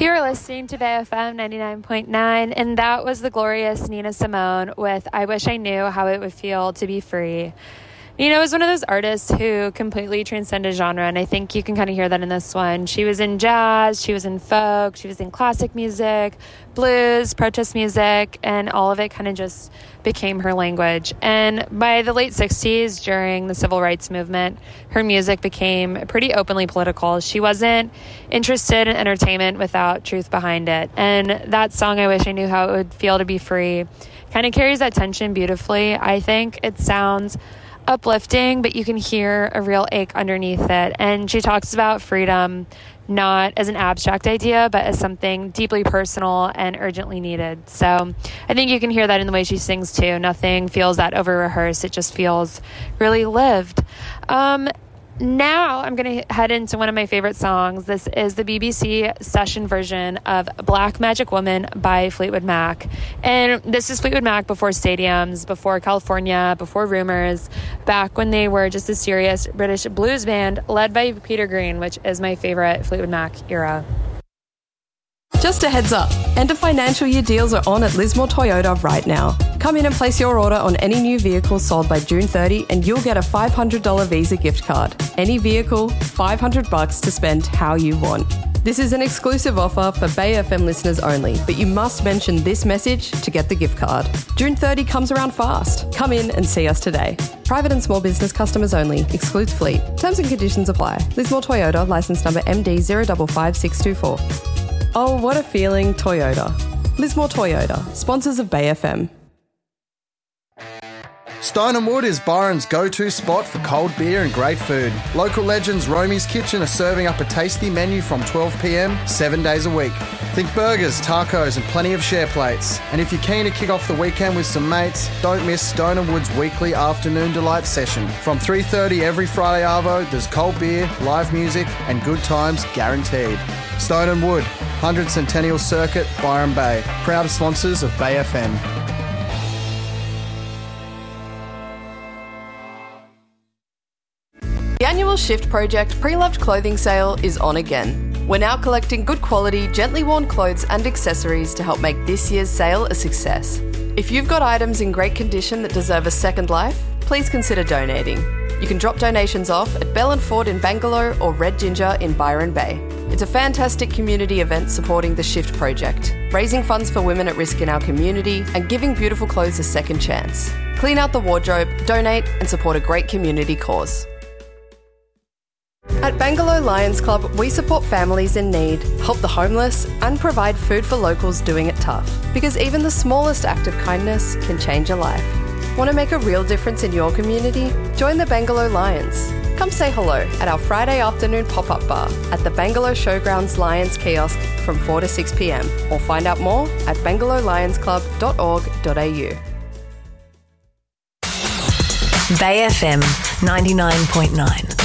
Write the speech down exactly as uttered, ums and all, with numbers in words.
You were listening to Bay F M ninety-nine point nine, and that was the glorious Nina Simone with I Wish I Knew How It Would Feel to Be Free. Nina was one of those artists who completely transcended genre, and I think you can kind of hear that in this one. She was in jazz, she was in folk, she was in classic music, blues, protest music, and all of it kind of just became her language. And by the late sixties, during the civil rights movement, her music became pretty openly political. She wasn't interested in entertainment without truth behind it. And that song, I Wish I Knew How It Would Feel to Be Free, kind of carries that tension beautifully. I think it sounds uplifting, but you can hear a real ache underneath it. And she talks about freedom not as an abstract idea, but as something deeply personal and urgently needed. So I think you can hear that in the way she sings too. Nothing feels that over-rehearsed. It just feels really lived. Um, Now I'm going to head into one of my favorite songs. This is the B B C session version of Black Magic Woman by Fleetwood Mac. And this is Fleetwood Mac before stadiums, before California, before Rumors, back when they were just a serious British blues band led by Peter Green, which is my favorite Fleetwood Mac era. Just a heads up, end of financial year deals are on at Lismore Toyota right now. Come in and place your order on any new vehicle sold by June thirtieth and you'll get a five hundred dollars Visa gift card. Any vehicle, five hundred bucks to spend how you want. This is an exclusive offer for Bay F M listeners only, but you must mention this message to get the gift card. June thirtieth comes around fast. Come in and see us today. Private and small business customers only. Excludes fleet. Terms and conditions apply. Lismore Toyota, licence number M D zero five five six two four. Oh, what a feeling, Toyota. Lismore Toyota, sponsors of Bay F M. Stone and Wood is Byron's go-to spot for cold beer and great food. Local legends Romy's Kitchen are serving up a tasty menu from twelve p.m, seven days a week. Think burgers, tacos and plenty of share plates. And if you're keen to kick off the weekend with some mates, don't miss Stone and Wood's weekly afternoon delight session. From three thirty every Friday arvo, there's cold beer, live music and good times guaranteed. Stone and Wood, one hundred Centennial Circuit, Byron Bay. Proud sponsors of Bay F M. The annual Shift Project pre-loved clothing sale is on again. We're now collecting good quality, gently worn clothes and accessories to help make this year's sale a success. If you've got items in great condition that deserve a second life, please consider donating. You can drop donations off at Bell and Ford in Bangalore or Red Ginger in Byron Bay. It's a fantastic community event supporting the Shift Project, raising funds for women at risk in our community and giving beautiful clothes a second chance. Clean out the wardrobe, donate and support a great community cause. At Bangalore Lions Club, we support families in need, help the homeless, and provide food for locals doing it tough. Because even the smallest act of kindness can change a life. Want to make a real difference in your community? Join the Bangalore Lions. Come say hello at our Friday afternoon pop-up bar at the Bangalore Showgrounds Lions kiosk from four to six p.m. or find out more at bangalore lions club dot org dot a u. Bay F M ninety-nine point nine.